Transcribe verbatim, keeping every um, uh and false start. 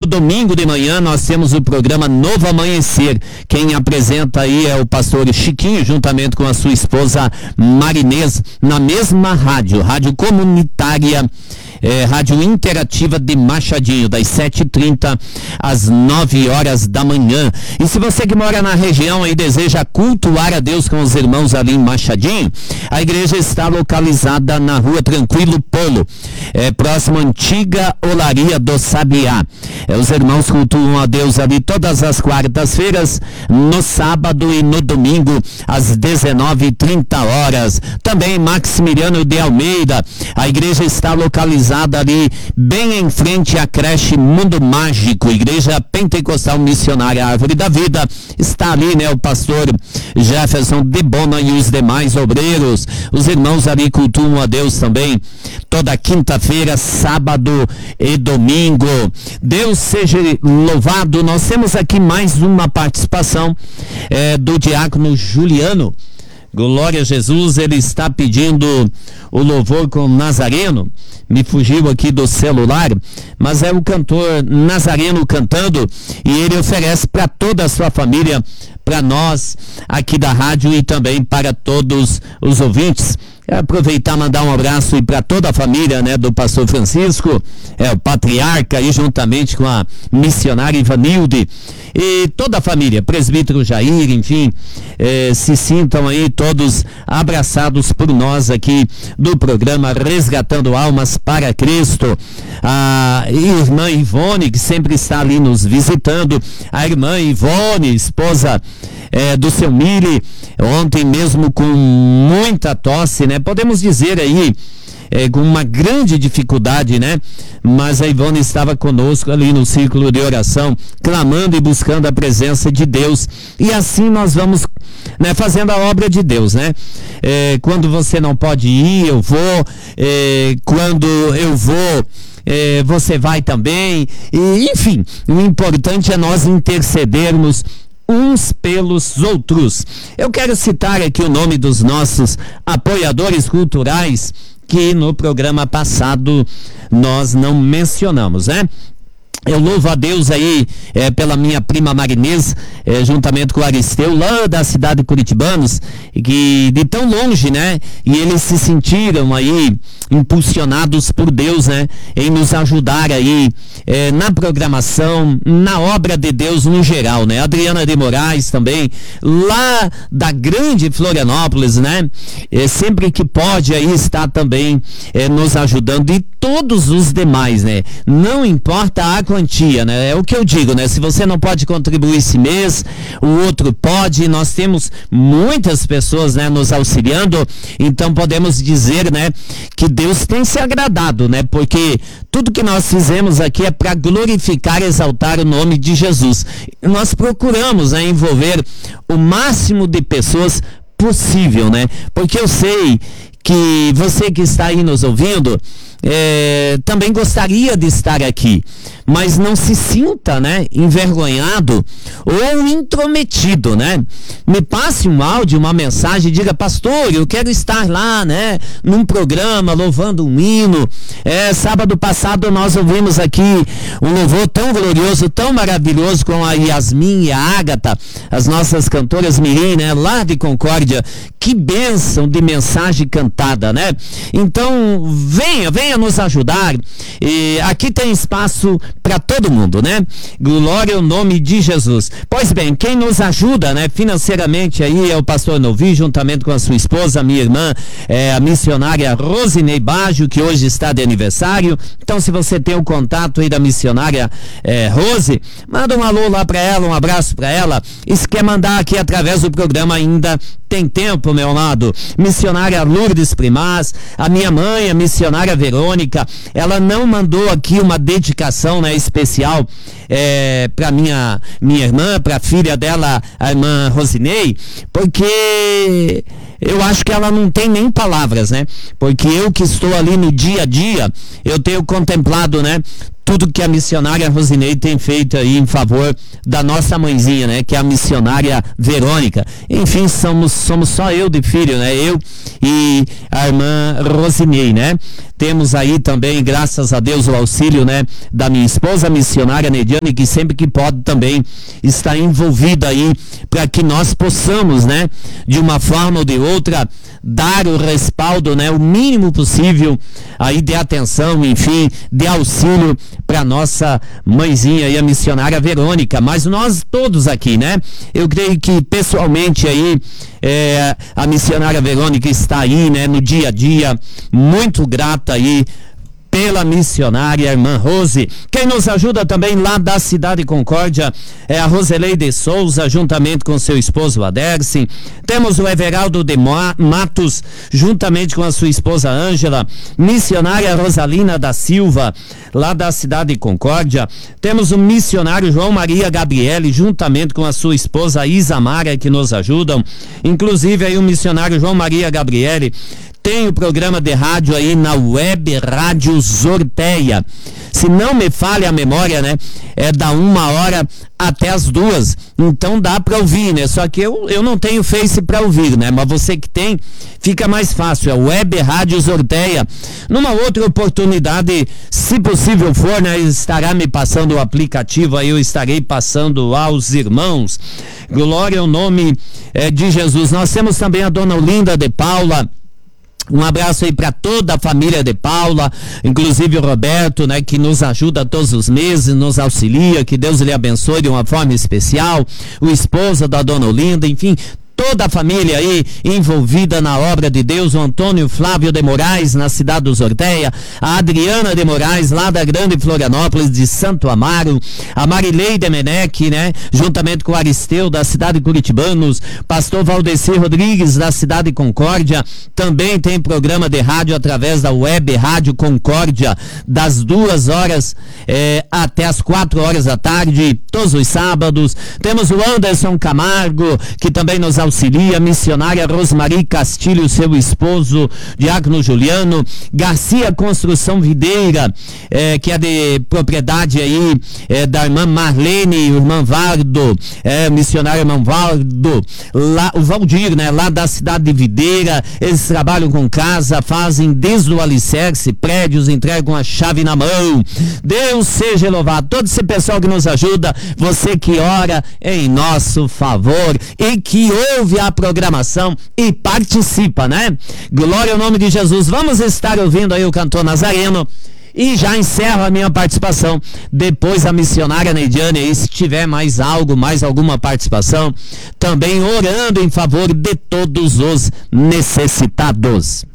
domingo de manhã nós temos o programa Novo Amanhecer. Quem apresenta aí é o pastor Chiquinho, juntamente com a sua esposa Marinês, na mesma rádio, rádio comunitária, é, rádio interativa de Machadinho, das sete e trinta às nove horas da manhã. E se você que mora na região e deseja cultuar a Deus com os irmãos ali em Machadinho, a igreja está localizada na rua Tranquilo Polo, é, próximo à antiga Olaria do Sabiá. É, os irmãos cultuam a Deus ali todas as quartas-feiras, no sábado e no domingo, às dezenove e trinta horas. Também Maximiliano de Almeida, a igreja está localizada ali bem em frente à creche Mundo Mágico, Igreja Pentecostal Missionária Árvore da Vida. Está ali, né, o pastor Jefferson de Bona e os demais obreiros. Os irmãos ali cultuam a Deus também toda quinta-feira, sábado e domingo. Deus seja louvado. Nós temos aqui mais uma participação é, do diácono Juliano. Glória a Jesus, ele está pedindo o louvor com Nazareno. Me fugiu aqui do celular, mas é o cantor Nazareno cantando, e ele oferece para toda a sua família, para nós aqui da rádio e também para todos os ouvintes. É aproveitar e mandar um abraço e para toda a família, né, do pastor Francisco, é o patriarca, aí juntamente com a missionária Ivanilde e toda a família, presbítero Jair, enfim, eh, se sintam aí todos abraçados por nós aqui do programa Resgatando Almas para Cristo. A irmã Ivone, que sempre está ali nos visitando, a irmã Ivone, esposa É, do seu Mili, ontem mesmo com muita tosse, né? Podemos dizer aí, é, com uma grande dificuldade, né? Mas a Ivone estava conosco ali no círculo de oração, clamando e buscando a presença de Deus. E assim nós vamos, né, fazendo a obra de Deus, né? É, quando você não pode ir, eu vou. É, quando eu vou, É, você vai também. E, enfim, o importante é nós intercedermos uns pelos outros. Eu quero citar aqui o nome dos nossos apoiadores culturais que no programa passado nós não mencionamos, né? Eu louvo a Deus aí é, pela minha prima Marinês, é, juntamente com o Aristeu, lá da cidade de Curitibanos, que de tão longe, né? E eles se sentiram aí impulsionados por Deus, né? Em nos ajudar aí é, na programação, na obra de Deus no geral, né? Adriana de Moraes também, lá da grande Florianópolis, né? É, sempre que pode aí está também é, nos ajudando, e todos os demais, né? Não importa a quantia, né? É o que eu digo, né? Se você não pode contribuir esse mês, o outro pode. Nós temos muitas pessoas, né, nos auxiliando, então podemos dizer, né, que Deus tem se agradado, né? Porque tudo que nós fizemos aqui é para glorificar e exaltar o nome de Jesus. Nós procuramos, né, envolver o máximo de pessoas possível, né? Porque eu sei que você que está aí nos ouvindo é, também gostaria de estar aqui, mas não se sinta, né, envergonhado ou intrometido, né? Me passe um áudio, uma mensagem, diga: pastor, eu quero estar lá, né, num programa louvando um hino. É, sábado passado nós ouvimos aqui um louvor tão glorioso, tão maravilhoso, com a Yasmin e a Ágata, as nossas cantoras mirim, né, lá de Concórdia. Que bênção de mensagem cantada, né? Então, venha, venha nos ajudar. E aqui tem espaço para todo mundo, né? Glória ao nome de Jesus. Pois bem, quem nos ajuda, né, financeiramente aí é o pastor Novi, juntamente com a sua esposa, minha irmã, é, a missionária Rosinei Baggio, que hoje está de aniversário. Então, se você tem o contato aí da missionária é, Rose, manda um alô lá para ela, um abraço para ela. E se quer mandar aqui através do programa, ainda tem tempo, meu amado. Missionária Lourdes Primaz, a minha mãe, a missionária Verônica, ela não mandou aqui uma dedicação, né, especial é, para minha minha irmã, para a filha dela, a irmã Rosinei, porque eu acho que ela não tem nem palavras, né? Porque eu que estou ali no dia a dia, eu tenho contemplado, né, tudo que a missionária Rosinei tem feito aí em favor da nossa mãezinha, né? Que é a missionária Verônica. Enfim, somos, somos só eu de filho, né? Eu e a irmã Rosinei, né? Temos aí também, graças a Deus, o auxílio, né, da minha esposa, a missionária Nediane, que sempre que pode também está envolvida aí para que nós possamos, né, de uma forma ou de outra, dar o respaldo, né, o mínimo possível aí de atenção, enfim, de auxílio para nossa mãezinha e a missionária Verônica. Mas nós todos aqui, né, eu creio que pessoalmente aí é, a missionária Verônica está aí, né, no dia a dia, muito grata aí pela missionária irmã Rose. Quem nos ajuda também lá da cidade Concórdia é a Roseleide Souza, juntamente com seu esposo Aderson. Temos o Everaldo de Matos, juntamente com a sua esposa Ângela. Missionária Rosalina da Silva, lá da cidade Concórdia. Temos o missionário João Maria Gabriele, juntamente com a sua esposa Isamara, que nos ajudam. Inclusive aí o missionário João Maria Gabriele tem o programa de rádio aí na Web Rádio Zorteia. Se não me falha a memória, né? É da uma hora até as duas. Então dá para ouvir, né? Só que eu, eu não tenho Face para ouvir, né? Mas você que tem, fica mais fácil. É Web Rádio Zorteia. Numa outra oportunidade, se possível for, né? Estará me passando o aplicativo, aí eu estarei passando aos irmãos. Glória ao nome é, de Jesus. Nós temos também a dona Olinda de Paula. Um abraço aí para toda a família de Paula, inclusive o Roberto, né, que nos ajuda todos os meses, nos auxilia, que Deus lhe abençoe de uma forma especial, o esposo da dona Olinda, enfim, toda a família aí envolvida na obra de Deus, o Antônio Flávio de Moraes, na cidade do Zorteia, a Adriana de Moraes, lá da Grande Florianópolis, de Santo Amaro, a Marileide Menech, né, juntamente com o Aristeu, da cidade de Curitibanos, pastor Valdeci Rodrigues, da cidade de Concórdia, também tem programa de rádio através da Web Rádio Concórdia, das duas horas eh, até as quatro horas da tarde, todos os sábados. Temos o Anderson Camargo, que também nos auxilia, a missionária Rosmari Castilho, seu esposo, diácono Juliano, Garcia Construção Videira, eh, que é de propriedade aí eh, da irmã Marlene, irmã Vardo, eh, missionária irmã Vardo, lá, o Valdir, né, lá da cidade de Videira. Eles trabalham com casa, fazem desde o alicerce, prédios, entregam a chave na mão. Deus seja louvado. Todo esse pessoal que nos ajuda, você que ora em nosso favor e que ouve a programação e participa, né? Glória ao nome de Jesus. Vamos estar ouvindo aí o cantor Nazareno e já encerro a minha participação. Depois a missionária Neidiane, e se tiver mais algo, mais alguma participação, também orando em favor de todos os necessitados.